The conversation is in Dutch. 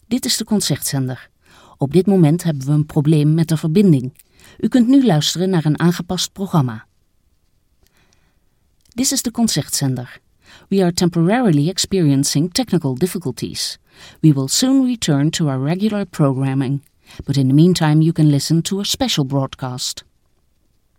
Dit is de Concertzender. Op dit moment hebben we een probleem met de verbinding. U kunt nu luisteren naar een aangepast programma. This is the Concertzender. We are temporarily experiencing technical difficulties. We will soon return to our regular programming. But in the meantime you can listen to a special broadcast.